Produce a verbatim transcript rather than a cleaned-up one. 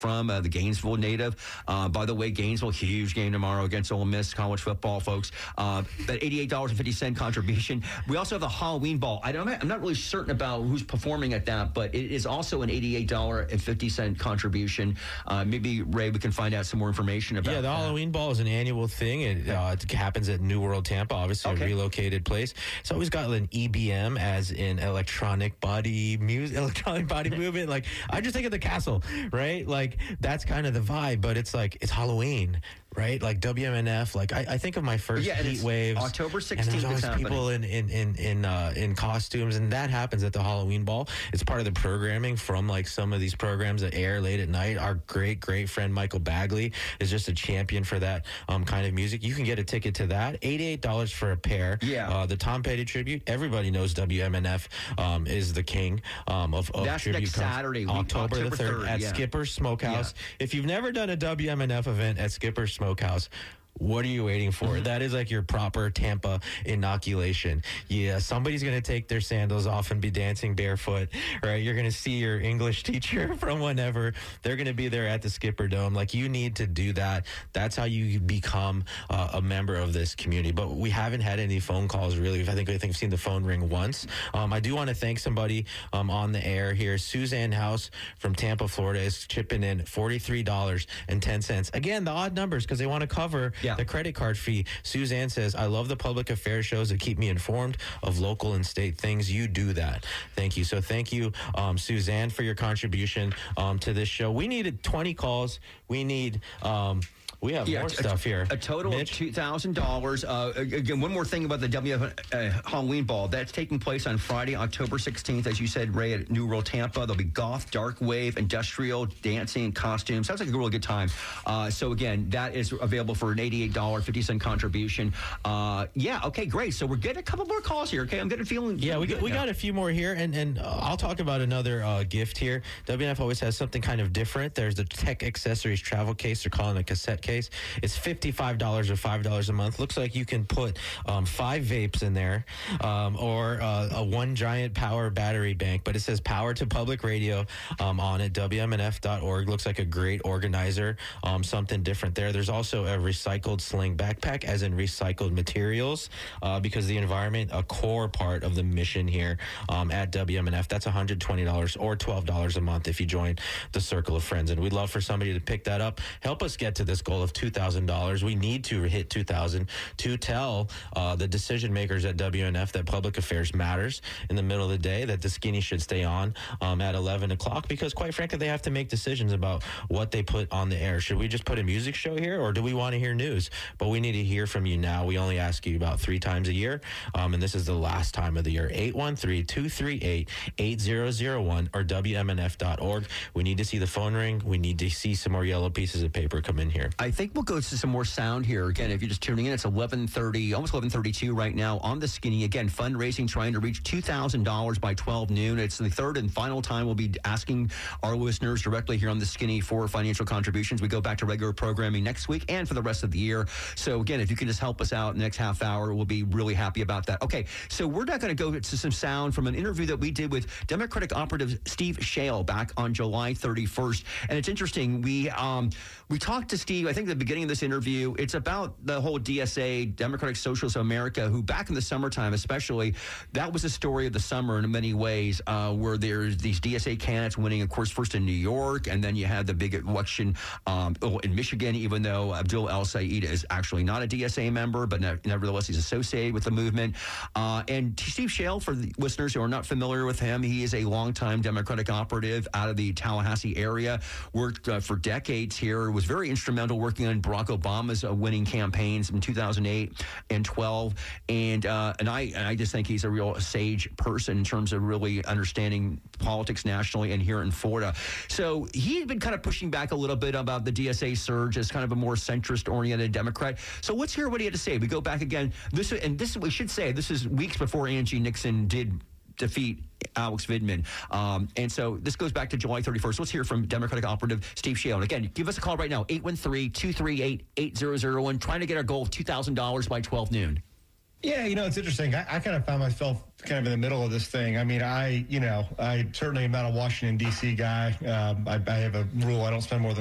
from, uh, the Gainesville native. Uh, by the way, Gainesville, huge game tomorrow against Ole Miss college football, folks. Uh, that eighty-eight dollars and fifty cents contribution. We also have the Halloween ball. I don't, I'm not really certain about who's performing at that, but it is also an eighty-eight dollars and fifty cents contribution. Uh, maybe, Ray, we can find out some more information about Yeah, the that. Halloween ball is an annual thing. It, uh, it happens at New World Tampa, obviously Okay. a relocated place. It's always got an E B M, as in electronic body music, electronic body movement. Like, I just think of the castle, right? Like, that's kind of the vibe, but it's like, it's Halloween, right? Like W M N F. Like, I, I think of my first Yeah, and heat it's waves. October sixteenth And is there's always happening. people in in in in, uh, in costumes, and that happens at the Halloween ball. It's part of the programming from like some of these programs that air late at night. Our great great friend Michael Bagley is just a champion for that um, kind of music. You can get a ticket to that. eighty-eight dollars for a pair. Yeah. Uh, the Tom Petty tribute. Everybody knows W M N F um, is the king um, of, of That's tribute. next concerts. Saturday, week- October, October the third, third, at yeah. Skipper's Smokehouse. If you've never done a W M N F event at Skipper's Smokehouse, what are you waiting for? Mm-hmm. That is like your proper Tampa inoculation. Yeah, somebody's going to take their sandals off and be dancing barefoot, right? You're going to see your English teacher from whenever. They're going to be there at the Skipper Dome. Like, you need to do that. That's how you become uh, a member of this community. But we haven't had any phone calls, really. I think, I think I've seen the phone ring once. Um, I do want to thank somebody um, on the air here. Suzanne House from Tampa, Florida is chipping in forty-three dollars and ten cents. Again, the odd numbers, because they want to cover Yeah. the credit card fee. Suzanne says, I love the public affairs shows that keep me informed of local and state things. You do that. Thank you. So thank you, um, Suzanne, for your contribution um, to this show. We needed twenty calls. We need... Um, We have Yeah, more a- stuff here. A total Mitch? of two thousand dollars. Uh, again, one more thing about the W F uh, Halloween Ball. That's taking place on Friday, October sixteenth, as you said, Ray, at New World Tampa. There'll be goth, dark wave, industrial, dancing, costumes. Sounds like a really good time. Uh, so, again, that is available for an eighty-eight dollars and fifty cents contribution. Uh, yeah, okay, great. So we're getting a couple more calls here, okay? I'm getting a feeling. Yeah, we, good got, we now. got a few more here, and, and uh, I'll talk about another uh, gift here. W N F always has something kind of different. There's the Tech Accessories travel case. They're calling it a cassette case. It's fifty-five dollars or five dollars a month. Looks like you can put um, five vapes in there um, or uh, a one giant power battery bank, but it says Power to Public Radio um, on it, W M N F dot org. Looks like a great organizer, um, something different there. There's also a recycled sling backpack, as in recycled materials, uh, because the environment, a core part of the mission here um, at W M N F. That's one hundred twenty dollars or twelve dollars a month if you join the Circle of Friends. And we'd love for somebody to pick that up. Help us get to this goal of two thousand dollars. We need to hit two thousand to tell uh, the decision makers at W N F that public affairs matters in the middle of the day, that the skinny should stay on um, at eleven o'clock, because quite frankly, they have to make decisions about what they put on the air. Should we just put a music show here, or do we want to hear news? But we need to hear from you now. We only ask you about three times a year, um, and this is the last time of the year. eight one three, two three eight, eight zero zero one or W M N F dot org. We need to see the phone ring. We need to see some more yellow pieces of paper come in here. I think we'll go to some more sound here. Again, if you're just tuning in, it's eleven thirty, almost eleven thirty-two right now on the Skinny. Again, fundraising, trying to reach two thousand dollars by twelve noon. It's the third and final time we'll be asking our listeners directly here on the Skinny for financial contributions. We go back to regular programming next week and for the rest of the year. So again, if you can just help us out in the next half hour, we'll be really happy about that. Okay, so we're not going to go to some sound from an interview that we did with Democratic Operative Steve Shale back on July thirty-first. And it's interesting. We um, we talked to Steve, I think, at the beginning of this interview. It's about the whole D S A, Democratic Socialists of America, who back in the summertime especially, that was the story of the summer in many ways, uh, where there's these D S A candidates winning, of course, first in New York, and then you had the big election um, in Michigan, even though Abdul El-Sayed is actually not a D S A member, but ne- nevertheless he's associated with the movement. Uh, and Steve Shale, for the listeners who are not familiar with him, he is a longtime Democratic operative out of the Tallahassee area, worked uh, for decades here, was very instrumental working on Barack Obama's uh, winning campaigns in two thousand eight and twelve, and uh, and I and I just think he's a real sage person in terms of really understanding politics nationally and here in Florida. So he's been kind of pushing back a little bit about the D S A surge as kind of a more centrist-oriented Democrat. So let's hear what he had to say. We go back again. This and this we should say this is weeks before Angie Nixon did defeat Alex Vidman. Um, and so this goes back to July thirty-first. Let's hear from Democratic Operative Steve Shale. And again, give us a call right now, eight one three, two three eight, eight zero zero one, trying to get our goal of two thousand dollars by twelve noon. Yeah, you know, it's interesting. I, I kind of found myself kind of in the middle of this thing. I mean, I, you know, I certainly am not a Washington, D C guy. Um, I, I have a rule. I don't spend more than